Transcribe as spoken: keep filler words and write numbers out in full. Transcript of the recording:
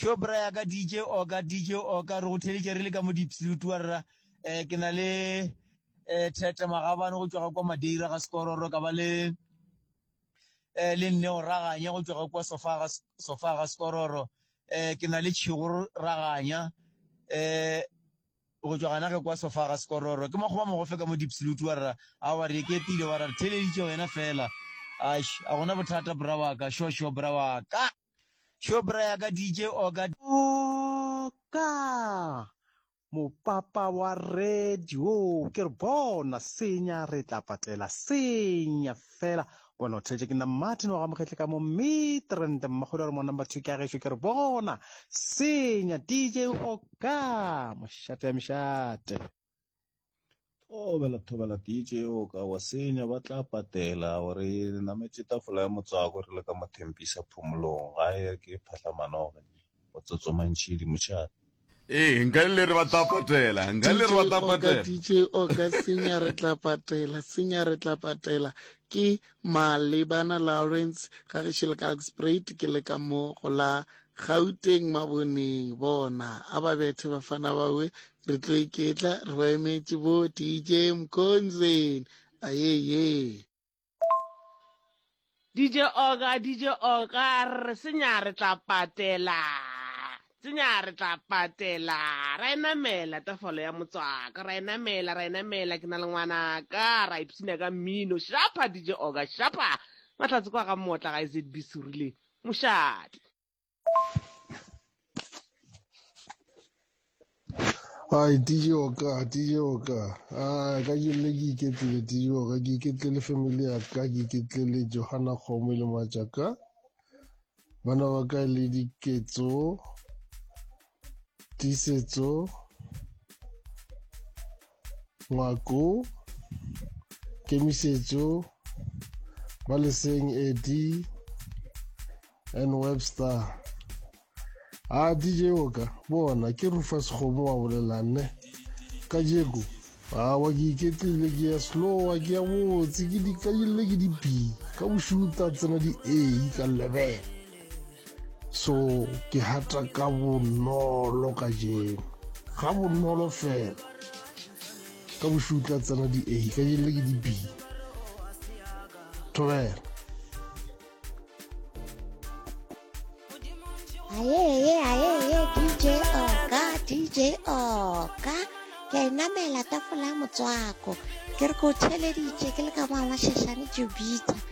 Shobra ya ka D J Oka D J Oka re go theleditse re le ka mo Diepsloot wa rra eh ke na le eh Theta Magabane go tswa kwa Madeira ga Skororo ka ba le eh le nne o raganya go tswa kwa Sofaga Sofaga Skororo eh ke na le Tshigoro raganya eh go tswa gana ke kwa Sofaga Skororo ke mogwa mo go fe ka mo Diepsloot wa rra a wa re ke tile wa rra theleditse wena fela aish a gona bothata bra wa ka sho sho bra wa ka Shobra ya ka D J Oka Oka mopapa wa radio ke re bona senya re tla patela senya fela bona o thetse ke nna Martin wa gamogetle ka mo Midrand mmagolo re mo number two ke agešo ke re bona senya D J Oka mošate ya mešate thobela thobela D J Oka wa senya ba tla patela gore nametse tafola ya motswako re le ka mathempisa phumolong gae ke phahlamano o tsotsomantšhedi mošate Eh, nka le re ba tla patela, nka le re ba tla patela. D J Oka senya re tla patela, senya re tla patela. Ke Malebana Lawrence, ga ge shele ka Spruit ke le ka mo go la Gauteng Maboneng bona. A ba bethe bafana bawe re tlo iketla re ba emetse bo D J Mkonzeni. Ayeye. D J Oka, D J Oka, re senya re tla patela. Senya re tla patela ra enamela tafolo ya motswaka ra enamela ra enamela ke na le ngwana ka ra ipsina ka mmino shapa D J Oka shapa matlatsi kwa ga motla ga Z B surile mošate Ai D J Oka D J Oka ah ka ke le ke iketlile D J Oka ke iketlile family ya ka ke iketlile Johanna Khomo le Majaka bana ba ka le diketso tisetso ngwako kemisetso ba leseng Eddie and Webster a D J Oka bona ke Rufus Khomo wa bolelane ka jeko a wa ke iketlile ke ya slow wa ke ya botse ke di ka ile ke di B ka bo shoota tsena di A ka level so ke hata ka bonolo ka jeno ga bonolo fela ka bo shoota tsena di A ka ile ke di B thobela Aye, aye, aye, D J Oka, D J Oka. Ke namela tafola motswako. Ke re go theleditse ke le ka mama Sheshane Jubita.